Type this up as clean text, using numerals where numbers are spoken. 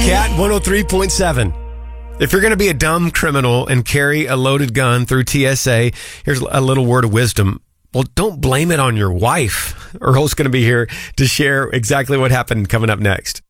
Cat 103.7. If you're going to be a dumb criminal and carry a loaded gun through TSA, here's a little word of wisdom. Well, don't blame it on your wife. Earl's going to be here to share exactly what happened coming up next.